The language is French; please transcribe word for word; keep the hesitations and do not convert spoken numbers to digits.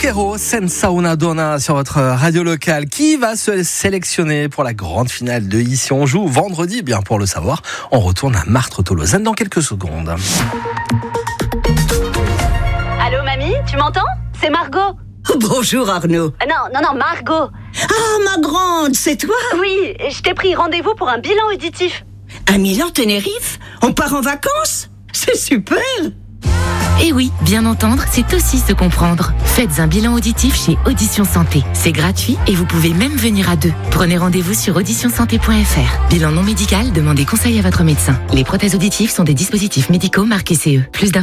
Zucchero, senza una donna sur votre radio locale. Qui va se sélectionner pour la grande finale de Ici on joue vendredi? Bien, pour le savoir, on retourne à Martres-Tolosane dans quelques secondes. Allô mamie, tu m'entends? C'est Margot. Bonjour Arnaud. Euh, non, non, non, Margot. Ah, ma grande, c'est toi? Oui, je t'ai pris rendez-vous pour un bilan auditif. À Milan-Tenerife? On part en vacances? C'est super! Et oui, bien entendre, c'est aussi se comprendre. Faites un bilan auditif chez Audition Santé. C'est gratuit et vous pouvez même venir à deux. Prenez rendez-vous sur audition santé point f r. Bilan non médical, demandez conseil à votre médecin. Les prothèses auditives sont des dispositifs médicaux marqués C E. Plus d'informations